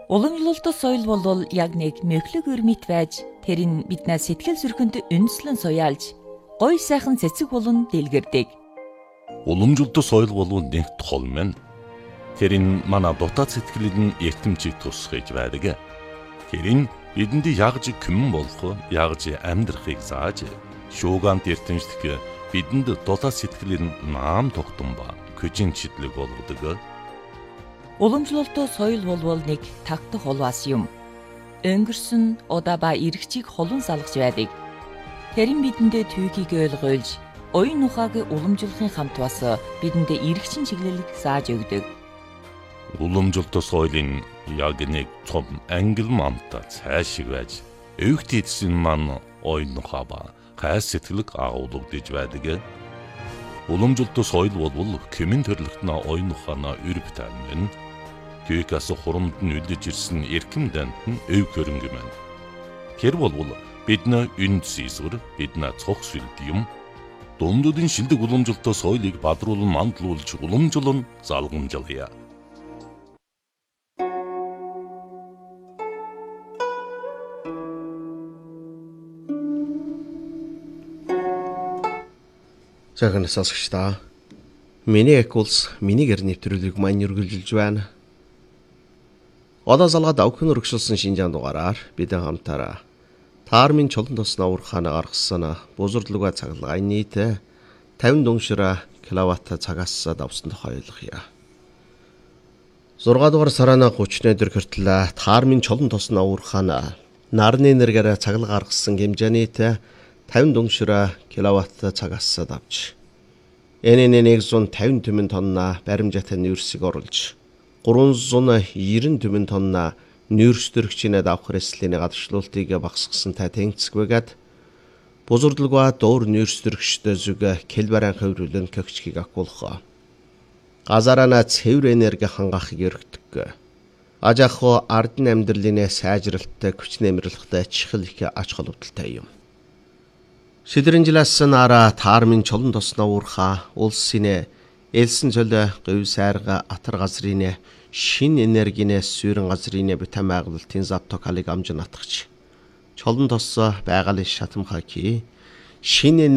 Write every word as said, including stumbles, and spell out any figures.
Уламжлалт соёл бол яг нэг мөхлөг өрмөт байж тэр нь биднээс сэтгэл зүрхэнд үндэслэн суяалж гой сайхан цэцэг болон дэлгэрдэг. Уламжлалт соёл бол нэг тол мэн. Тэр нь манай дотоод сэтгэлийн эртэмчийг тусгаж байдаг. Тэр нь бидэнд ягж күмэн болох, ягж амьдрахыг зааж, шуугант эртэмжлэх бидэнд дотоод сэтгэлийн наам тогтсон ба көжин чидлэг болгодог. Уламжлалт соёл бол нэг тагтах холвас юм. Өнгөрсөн удаа ба иргэчийг холон салгаж байдаг. Тэр нь бидэндээ түүхийг ойлгуулж, оюун ухааг уламжлахын хамт бас бидэндээ иргэчин чиглэлийг зааж өгдөг. Уламжлалт соёлын яг нэг том ангил мамта цаашиг байж, өвгт эдсэн маань оюун ухаа ба гай сэтгэлэг агуулгадж байдаг. Уламжлалт соёл бол кэмэн төрлөختнө оюун ухаанаа өрөв тань. Түүхээс хурамд нь үлдэж ирсэн эрхэм дант нь өв хөрөнгө мэн. Тэр бол бидний үнд зэсвэр, бидний цог сүлд юм. Дундуудын шилдэг уламжлалт соёлыг бадруулан мандлуулж уламжлан залгамжлая. Цагаан сонсогчдаа миний экулс миний гэр нэвтрүүлэг маань үргэлжилж байна. Одоо залгаад авхин өргөжлсөн шинжаан дугаараар бид хамтараа таармын чулан тосноо уурхаана гаргасан бузурдлуга цаглагай нийт тавин дүншира киловатт цагаас давсан тохиолгоё. зургаа дугаар сарана гучин өдөр хүртэл таармын чулан тосноо уурхаана нарны энергиээр цаглаг гаргасан хэмжээний тавин дүншира киловатт цагаас давж энэний нэгдүгээр тавин түмэн тонна баримжаатай нүүрсийг оруулж гурван девяносто түмэн тонна нүүрс төрөгчнээ давхар эслийн гадагшлуултыг багасгасан та тэнцэсгүйгээд бузурдлуга дуур нүүрс төрөгчтэй зүг килбаран хөврүүлэн көгчгийг акуулах. Газарана цэвэр энерги хангахыг өргөдөг. Ажаахо ардын амьдралын сайжралтай хүч нэмэрлэхтэй чихэл их ач холбогдолтой юм. Шидрэн жилээс нара таармын чулан тосноо уурхаа улсын элсэн цөл говь сайрга атар газрын шин энергинээс сүүрэн газрын битам байгуулалтын завтокалыг амжин атгach. Чулан тос байгалийн шатамхаки шин